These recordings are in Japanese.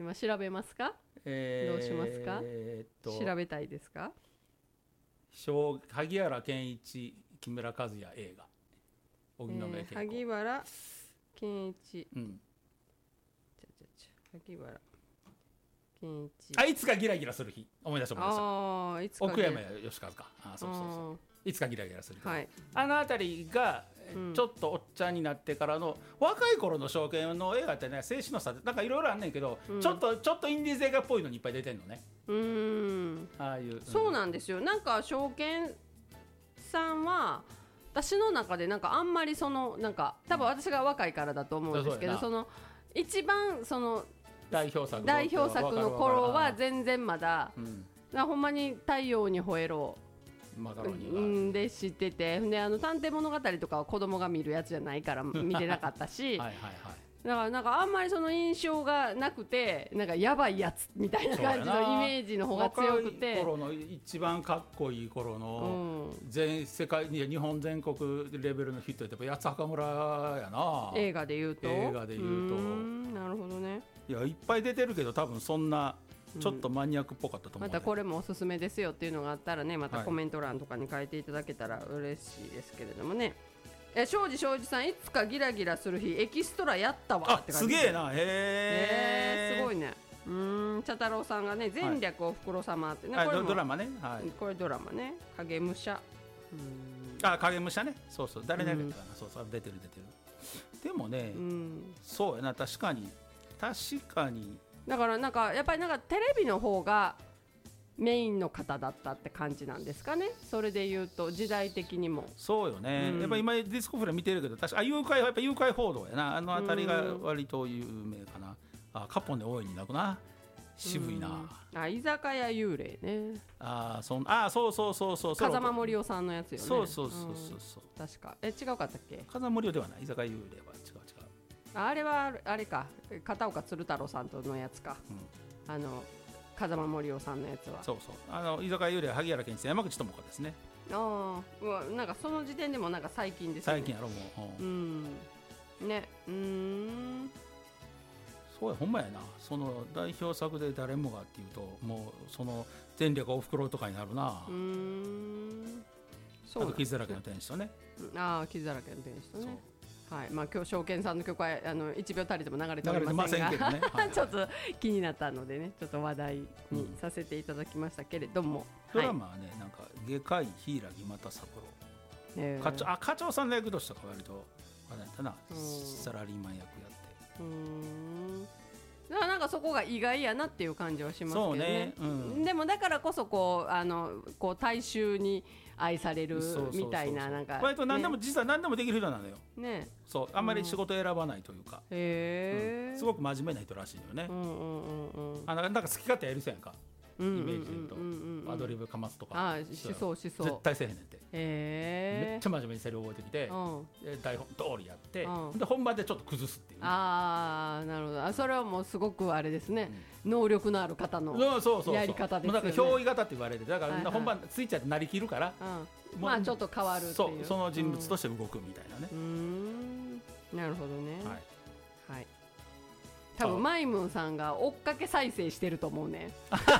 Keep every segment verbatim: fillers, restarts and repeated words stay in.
今調べますか、えー、どうしますか、えー、っと調べたいですか。 萩原健一木村和也映画荻野目恵子、 えー、萩原健一、うん、ちゃちゃちゃ萩原健一、 あいつかギラギラする日、思い出した思い出した。 あいつか奥山義和か、あそうそうそう、いつかギラギラする日、 はい、 あのあたりがちょっとおっちゃんになってからの、うん、若い頃の証券の映画ってね、静止の差なんかいろいろあんねんけど、うん、ちょっとちょっとインディーズ映画っぽいのにいっぱい出てんのね。 うーん、 ああいう、うん、 そうなんですよ。なんか証券さんは私の中でなんかあんまりそのなんか多分私が若いからだと思うんですけど、うん、その一番その代表作代表作の頃は全然まだ、うん、だほんまに太陽に吠えろマカロニはで知ってて、であの探偵物語とかは子供が見るやつじゃないから見てなかったしはいはい、はい、だからなんかあんまりその印象がなくて、なんかやばいやつみたいな感じのイメージの方が強くて、 若い頃の一番かっこいい頃の全世界、うん、日本全国レベルのヒットってやっぱ八つ墓村やな。 映画で言うと映画で言うと、うーん、なるほどね。 いやいっぱい出てるけど多分そんなちょっとマニアックっぽかったと思う、ね、 またこれもおすすめですよっていうのがあったらね、またコメント欄とかに書いていただけたら嬉しいですけれどもね。え庄司庄司さん、いつかギラギラする日エキストラやったわって感じ。あすげえな、へえすごいね。うーん、茶太郎さんがね、前略おふくろ様ってね、 はい、 これもドラマね、はい、 これドラマね、影武者、 うーん、あ影武者ね、そうそう、誰々かな、うん、そうそう、出てる出てる。でもね、うん、そうやな、確かに確かにだからなんかやっぱりなんかテレビの方がメインの方だったって感じなんですかね。それで言うと時代的にもそうよね、うん、やっぱ今ディスコフラ見てるけど、確かあ誘拐やっぱ誘拐報道やな、あのあたりが割と有名かな、うん、あカポネ大いに泣くな、渋いな、 うん、あ居酒屋幽霊ね、 あそんあそうそうそうそう風間森夫さんのやつよね。 そうそうそうそうそう、 うん、確かえ違うかったっけ。 風間森夫ではない、居酒屋幽霊は違う違う。 あれはあれか、片岡鶴太郎さんとのやつか、うん、あの風間森夫さんのやつはそうそう、あの居酒屋幽霊は萩原健一、山口智子ですね。 ああ、なんかその時点でもなんか最近ですね。 最近やろもう、うん、 ね、うーん、 そうやほんまやな、その代表作で誰もがっていうともうその前略おふくろとかになるな。 うーん、 そう、あと傷だらけの天使とね、 ああ傷だらけの天使とね、はい、まあ、今日証券さんの曲はあのいちびょうたりでも流れておりませんが、 けどね、はいはい、 ちょっと気になったのでね、ちょっと話題にさせていただきましたけれども、 うん、ドラマはね、なんか外科医柊又三郎、えー、課長あ課長さんの役としては割とあれだったな、サラリーマン役やって、うーん、だからなんかそこが意外やなっていう感じはしますけどね。 そうね、うん、 でもだからこそこうあのこう大衆に愛されるみたいな、なんか割と何でも、ね、実は何でもできる人なのよ、 ね、 そうあんまり仕事選ばないというか、 うん、へうん、すごく真面目な人らしいよね、うんうんうんうん、あなんか好き勝手やる人やんか、イメージで言うと、うんうんうん、アドリブかますとか、 あしそうしそう絶対せえへんねんて、 へめっちゃ真面目にセリフ覚えてきて、うん、台本通りやって、うん、で本番でちょっと崩すっていう、ね、 ああなるほど、それはもうすごくあれですね、うん、能力のある方のやり方ですよね。 だから憑依型って言われて、だから本番ついちゃってなりきるから、 うん、まあちょっと変わるっていう、 そうその人物として動くみたいなね、 うん、うーんなるほどね、はい、はい、多分マイムンさんが追っかけ再生してると思うね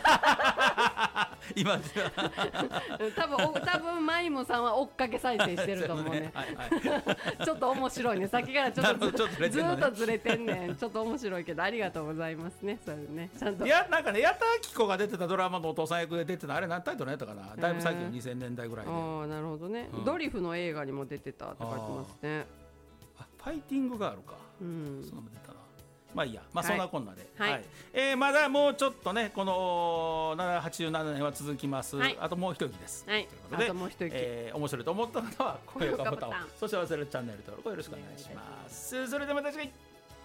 今多分多分マイムさんは追っかけ再生してると思うね、ね、はいはい、ちょっと面白いね、さっきからちょっと ず, ず, ね、ずっとずれてんねん、ちょっと面白いけどありがとうございますね、それねちゃんと。 いやなんかね、矢田亜希子が出てたドラマのお父さん役で出てたあれ何タイトルやったかな、だいぶ最近にせんねんだいぐらいで、 ああなるほどね、うん、ドリフの映画にも出てたって書いてますね。 あファイティングガールか、うん、そのも出たな、まあいいや、まあそんなこんなで、はいはい、えー、まだもうちょっとねこのはちじゅうななねんは続きます、はい、あともう一息です、はい、ということで、あともう一息、えー、面白いと思った方は高評価ボタンを、そして忘れるチャンネル登録をよろしくお願いします。それではまた次回。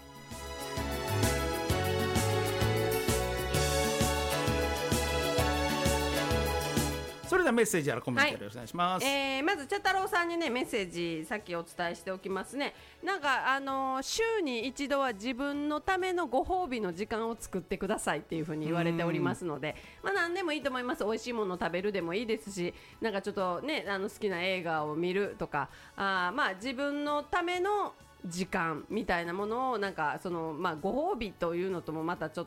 それではメッセージやらコメントよろしくお願いします、 はい、えー、まず茶太郎さんにねメッセージさっきお伝えしておきますね。なんかあのー、週に一度は自分のためのご褒美の時間を作ってくださいっていうふうに言われておりますので、まあ何でもいいと思います。美味しいもの食べるでもいいですし、なんかちょっとねあの好きな映画を見るとか、あまあ自分のための時間みたいなものをなんかその、まあ、ご褒美というのともまたちょっ